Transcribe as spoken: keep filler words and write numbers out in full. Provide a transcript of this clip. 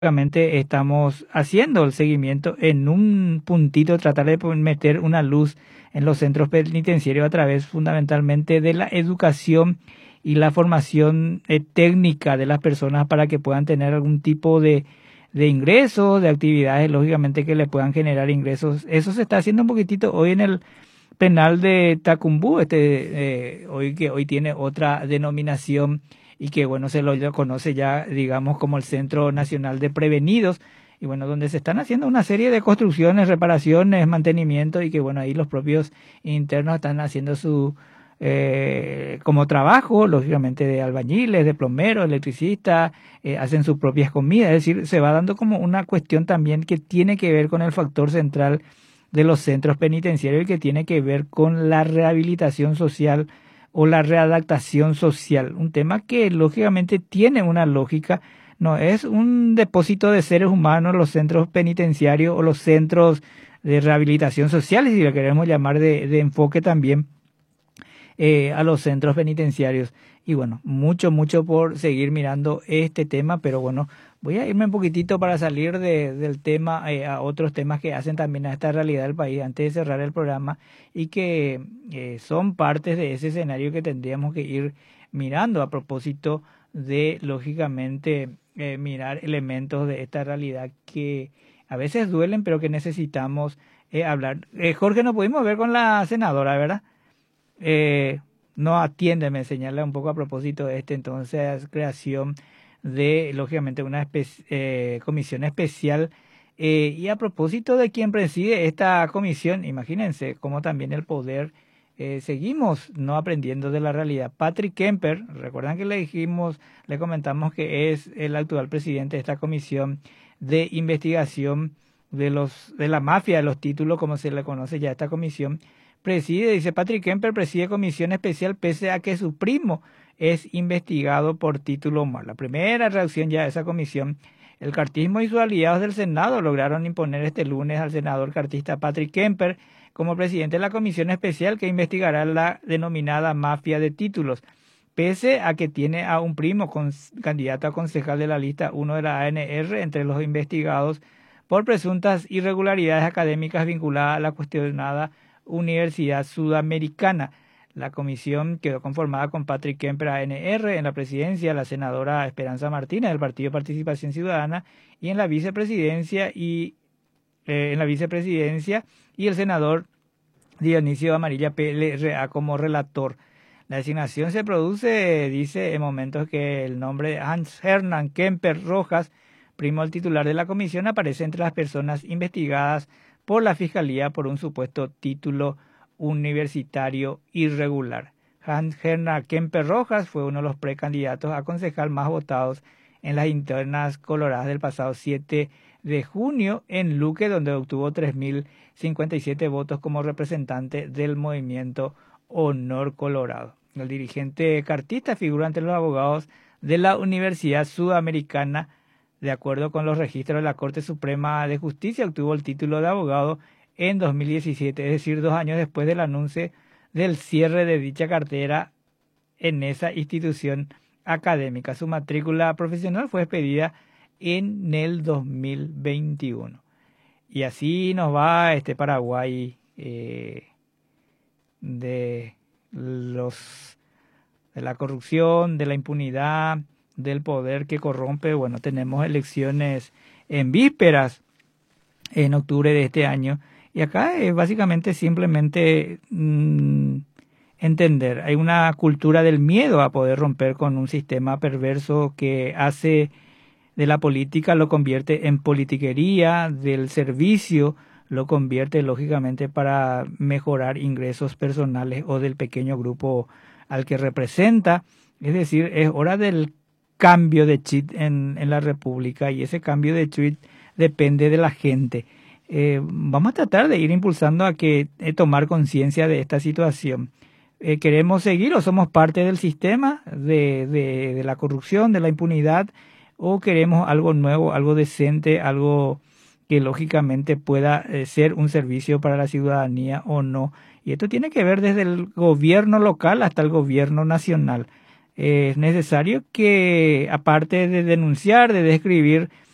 Básicamente estamos haciendo el seguimiento en un puntito, tratar de meter una luz en los centros penitenciarios a través fundamentalmente de la educación y la formación eh, técnica de las personas para que puedan tener algún tipo de, de ingresos, de actividades, lógicamente que le puedan generar ingresos. Eso se está haciendo un poquitito hoy en el penal de Tacumbú, este, eh, hoy que hoy tiene otra denominación y que bueno, se lo conoce ya, digamos, como el Centro Nacional de Prevenidos, y bueno, donde se están haciendo una serie de construcciones, reparaciones, mantenimiento, y que bueno, ahí los propios internos están haciendo su, eh, como trabajo, lógicamente de albañiles, de plomeros, electricistas, eh, hacen sus propias comidas, es decir, se va dando como una cuestión también que tiene que ver con el factor central de los centros penitenciarios y que tiene que ver con la rehabilitación social o la readaptación social, un tema que lógicamente tiene una lógica, no es un depósito de seres humanos los centros penitenciarios o los centros de rehabilitación social, si lo queremos llamar de, de enfoque también eh, a los centros penitenciarios. Y bueno, mucho, mucho por seguir mirando este tema, pero bueno, voy a irme un poquitito para salir de, del tema eh, a otros temas que hacen también a esta realidad del país antes de cerrar el programa y que eh, son partes de ese escenario que tendríamos que ir mirando a propósito de, lógicamente, eh, mirar elementos de esta realidad que a veces duelen, pero que necesitamos eh, hablar. Eh, Jorge, no pudimos ver con la senadora, ¿verdad? Eh, no atiende, me señala un poco a propósito de este, entonces, creación de, lógicamente, una espe- eh, comisión especial. Eh, y a propósito de quien preside esta comisión, imagínense cómo también el poder, eh, seguimos no aprendiendo de la realidad. Patrick Kemper, recuerdan que le dijimos, le comentamos que es el actual presidente de esta comisión de investigación de los de la mafia de los títulos, como se le conoce ya a esta comisión. Preside, dice Patrick Kemper, preside comisión especial pese a que su primo es investigado por título mal. La primera reacción ya de esa comisión, el cartismo y sus aliados del Senado lograron imponer este lunes al senador cartista Patrick Kemper como presidente de la comisión especial que investigará la denominada mafia de títulos, pese a que tiene a un primo con, candidato a concejal de la lista uno de la A N R entre los investigados por presuntas irregularidades académicas vinculadas a la cuestionada Universidad Sudamericana. La comisión quedó conformada con Patrick Kemper, A N R, en la presidencia, la senadora Esperanza Martínez, del Partido Participación Ciudadana, y en la vicepresidencia y eh, en la vicepresidencia y el senador Dionisio Amarilla P L R A como relator. La designación se produce, dice, en momentos que el nombre de Hans Hernán Kemper Rojas, primo al titular de la comisión, aparece entre las personas investigadas por la Fiscalía por un supuesto título universitario irregular. Hans Hernán Kemper Rojas fue uno de los precandidatos a concejal más votados en las internas coloradas del pasado siete de junio en Luque, donde obtuvo tres mil cincuenta y siete votos como representante del movimiento Honor Colorado. El dirigente cartista figura ante los abogados de la Universidad Sudamericana. De acuerdo con los registros de la Corte Suprema de Justicia, obtuvo el título de abogado en dos mil diecisiete, es decir, dos años después del anuncio del cierre de dicha cartera en esa institución académica. Su matrícula profesional fue expedida en el dos mil veintiuno. Y así nos va este Paraguay eh, de los de la corrupción, de la impunidad, del poder que corrompe. Bueno, tenemos elecciones en vísperas en octubre de este año y acá es básicamente simplemente mmm, entender, hay una cultura del miedo a poder romper con un sistema perverso que hace de la política, lo convierte en politiquería, del servicio lo convierte lógicamente para mejorar ingresos personales o del pequeño grupo al que representa. Es decir, es hora del cambio de chip en, en la República y ese cambio de chip depende de la gente. Eh, vamos a tratar de ir impulsando a que eh, tomar conciencia de esta situación. Eh, ¿Queremos seguir o somos parte del sistema de, de, de la corrupción, de la impunidad, o queremos algo nuevo, algo decente, algo que lógicamente pueda eh, ser un servicio para la ciudadanía o no? Y esto tiene que ver desde el gobierno local hasta el gobierno nacional. Eh, es necesario que, aparte de denunciar, de describir